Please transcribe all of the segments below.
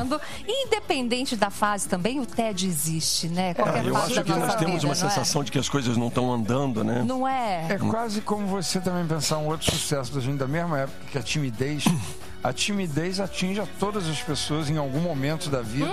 falando. Independente da fase também, o tédio existe, né? Qualquer Eu fase acho que nós temos uma sensação de que as coisas não estão andando, né? Não é? É quase como você também pensar um outro sucesso da gente da mesma época, que é a timidez. A timidez atinge a todas as pessoas em algum momento da vida.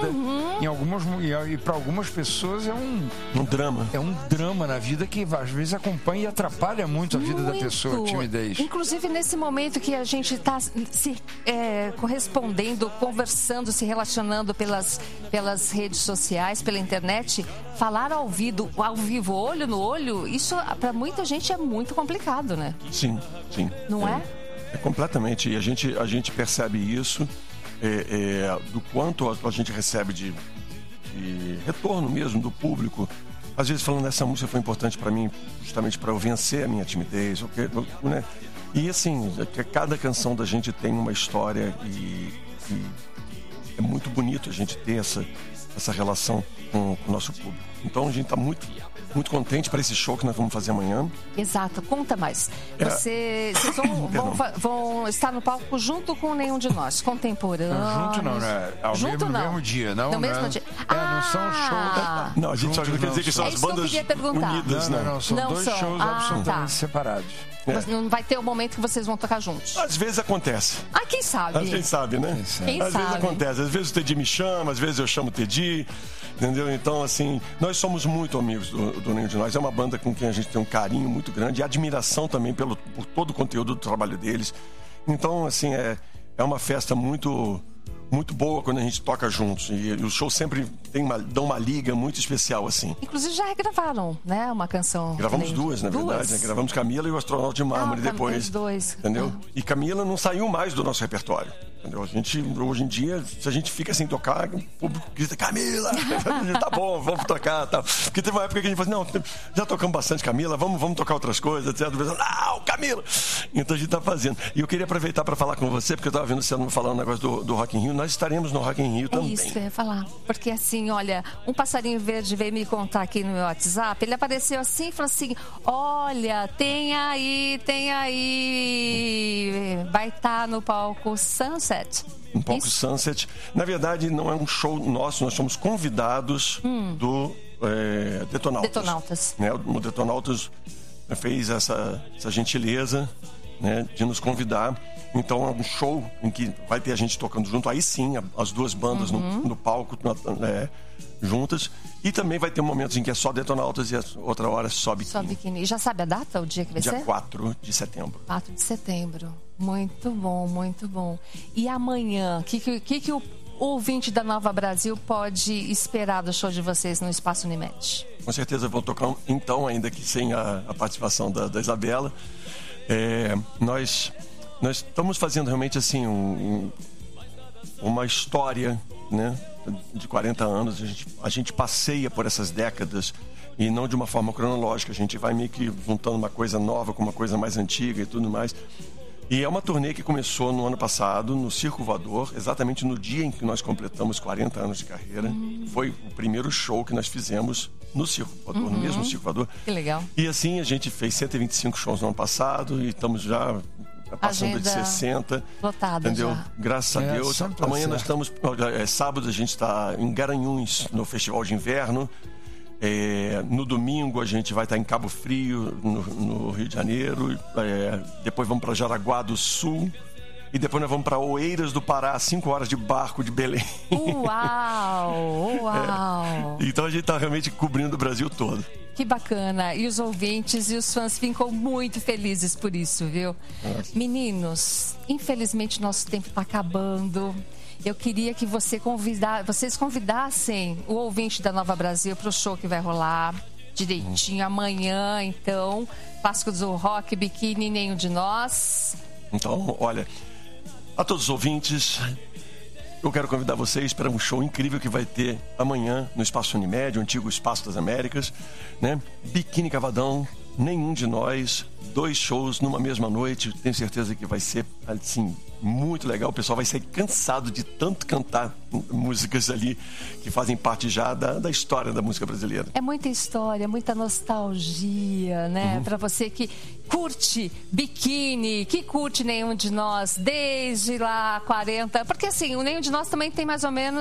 E para algumas pessoas é um drama. É um drama na vida que às vezes acompanha e atrapalha muito a vida da pessoa, a timidez. Inclusive nesse momento que a gente está se correspondendo, conversando, se relacionando pelas redes sociais, pela internet, falar ao vivo, olho no olho, isso para muita gente é muito complicado, né? Sim. Não é? É completamente. E a gente percebe isso do quanto a gente recebe de retorno mesmo do público. Às vezes falando, essa música foi importante para mim justamente para eu vencer a minha timidez, né? E assim, cada canção da gente tem uma história e é muito bonito a gente ter essa relação com o nosso público. Então a gente está muito contente para esse show que nós vamos fazer amanhã. Exato, conta mais. Vocês vão estar no palco junto com Nenhum de Nós, contemporâneos. Junto não, né? No mesmo dia, não? No mesmo dia. Não são shows. Não, a gente só quer dizer que são as bandas unidas, né? Não, são dois shows absolutamente separados. Não vai ter o momento que vocês vão tocar juntos. Às vezes acontece. Quem sabe? Quem sabe, né? Às vezes acontece. Às vezes o Teddy me chama, às vezes eu chamo o Teddy. Entendeu? Então, assim, nós somos muito amigos do Nenhum de Nós. É uma banda com quem a gente tem um carinho muito grande e admiração também por todo o conteúdo do trabalho deles. Então, assim, é uma festa muito boa quando a gente toca juntos. E os shows sempre dão uma liga muito especial, assim. Inclusive já regravaram, né? Uma canção. Gravamos duas, na verdade. Né? Gravamos Camila e o Astronauta de Mármore depois. Os dois. Entendeu? E Camila não saiu mais do nosso repertório. Entendeu? Hoje em dia, se a gente fica sem tocar, o público grita, Camila! Tá bom, vamos tocar, tal. Porque teve uma época que a gente falou assim, não, já tocamos bastante Camila, vamos tocar outras coisas, etc. Não, Camila! Então a gente tá fazendo. E eu queria aproveitar para falar com você, porque eu tava vendo você falando um negócio do Rock in Rio. Nós estaremos no Rock in Rio também. É isso que eu ia falar. Porque assim, olha, um passarinho verde veio me contar aqui no meu WhatsApp, ele apareceu assim e falou assim, olha, tem aí, vai estar no palco Sunset. Um palco Sunset. Na verdade, não é um show nosso, nós somos convidados do Detonautas. Né? O Detonautas fez essa gentileza, né, de nos convidar. Então é um show em que vai ter a gente tocando junto. Aí sim, as duas bandas no palco juntas. E também vai ter momentos em que é só Detonautas e a outra hora só Biquíni. Só Biquíni. E já sabe a data, o dia que vai ser? Dia 4 de setembro. 4 de setembro. Muito bom, muito bom. E amanhã, o que o ouvinte da Nova Brasil pode esperar do show de vocês no Espaço Unimed? Com certeza vou tocar, então, ainda que sem a participação da Isabela. Nós estamos fazendo realmente assim uma história, né, de 40 anos. A gente passeia por essas décadas e não de uma forma cronológica. A gente vai meio que juntando uma coisa nova com uma coisa mais antiga e tudo mais. E é uma turnê que começou no ano passado, no Circo Voador, exatamente no dia em que nós completamos 40 anos de carreira. Foi o primeiro show que nós fizemos no Circo Voador, no mesmo Circo Voador. Que legal. E assim, a gente fez 125 shows no ano passado e estamos já passando de 60. Lotada, entendeu? já. Graças a Deus. Amanhã nós estamos... sábado a gente está em Garanhuns, no Festival de Inverno. No domingo a gente vai estar em Cabo Frio, no Rio de Janeiro. Depois vamos para Jaraguá do Sul. E depois nós vamos para Oeiras do Pará, 5 horas de barco de Belém. Uau! Então a gente está realmente cobrindo o Brasil todo. Que bacana. E os ouvintes e os fãs ficam muito felizes por isso, viu? Nossa. Meninos, infelizmente nosso tempo está acabando. Eu queria que vocês convidassem o ouvinte da Nova Brasil para o show que vai rolar direitinho amanhã, então. Páscoa do Rock, Biquíni, Nenhum de Nós. Então, olha, a todos os ouvintes, eu quero convidar vocês para um show incrível que vai ter amanhã no Espaço Unimed, o antigo Espaço das Américas, né? Biquíni Cavadão, Nenhum de Nós, 2 shows numa mesma noite. Tenho certeza que vai ser, assim, muito legal. O pessoal vai sair cansado de tanto cantar músicas ali que fazem parte já da história da música brasileira. É muita história, muita nostalgia, né? Para você que curte Biquíni, que curte Nenhum de Nós desde lá 40. Porque assim, o Nenhum de Nós também tem mais ou menos